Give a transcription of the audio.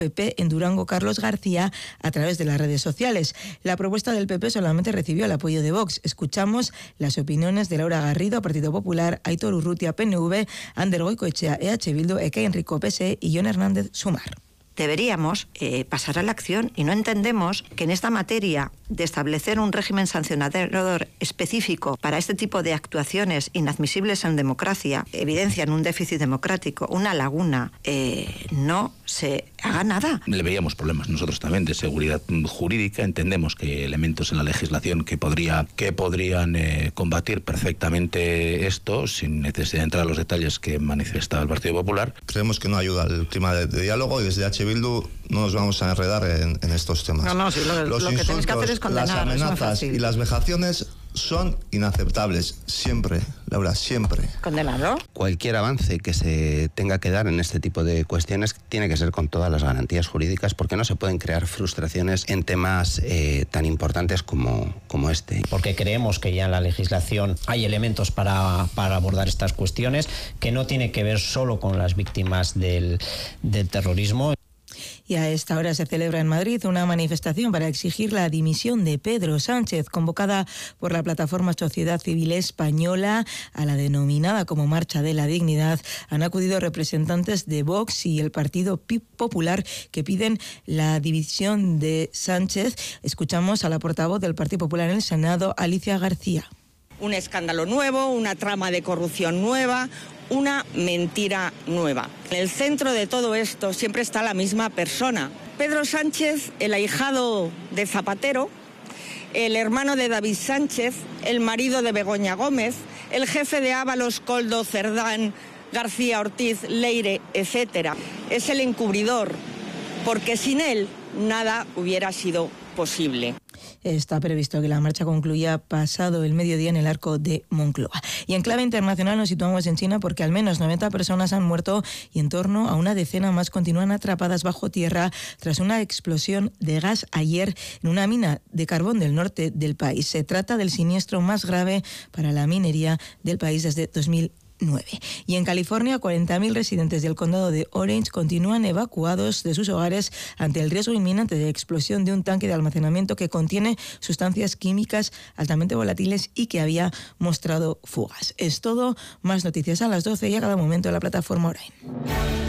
PP en Durango, Carlos García, a través de las redes sociales. La propuesta del PP solamente recibió el apoyo de Vox. Escuchamos las opiniones de Laura Garrido, Partido Popular, Aitor Urrutia, PNV, Ander Goikoetxea, EH Bildu, Eke Enrico, PSE y Jon Hernández, Sumar. Deberíamos pasar a la acción y no entendemos que en esta materia de establecer un régimen sancionador específico para este tipo de actuaciones inadmisibles en democracia evidencian un déficit democrático, una laguna, no se haga nada. Le veíamos problemas nosotros también de seguridad jurídica. Entendemos que hay elementos en la legislación que podrían combatir perfectamente esto sin necesidad de entrar a los detalles que manifestaba el Partido Popular. Creemos que no ayuda al clima de diálogo y desde H. Bildu no nos vamos a enredar en estos temas. No, sí, lo que tenéis que hacer es condenar. Las amenazas y las vejaciones son inaceptables, siempre, Laura, siempre. ¿Condenarlo? Cualquier avance que se tenga que dar en este tipo de cuestiones tiene que ser con todas las garantías jurídicas, porque no se pueden crear frustraciones en temas tan importantes como este. Porque creemos que ya en la legislación hay elementos para abordar estas cuestiones, que no tiene que ver solo con las víctimas del terrorismo. Y a esta hora se celebra en Madrid una manifestación para exigir la dimisión de Pedro Sánchez, convocada por la plataforma Sociedad Civil Española a la denominada como Marcha de la Dignidad. Han acudido representantes de Vox y el Partido Popular que piden la dimisión de Sánchez. Escuchamos a la portavoz del Partido Popular en el Senado, Alicia García. Un escándalo nuevo, una trama de corrupción nueva, una mentira nueva. En el centro de todo esto siempre está la misma persona. Pedro Sánchez, el ahijado de Zapatero, el hermano de David Sánchez, el marido de Begoña Gómez, el jefe de Ábalos, Koldo, Cerdán, García Ortiz, Leire, etc. Es el encubridor, porque sin él nada hubiera sido posible. Está previsto que la marcha concluya pasado el mediodía en el Arco de Moncloa. Y en clave internacional nos situamos en China porque al menos 90 personas han muerto y en torno a una decena más continúan atrapadas bajo tierra tras una explosión de gas ayer en una mina de carbón del norte del país. Se trata del siniestro más grave para la minería del país desde 2009. Y en California, 40.000 residentes del condado de Orange continúan evacuados de sus hogares ante el riesgo inminente de explosión de un tanque de almacenamiento que contiene sustancias químicas altamente volátiles y que había mostrado fugas. Es todo, más noticias a las 12 y a cada momento en la plataforma Orain.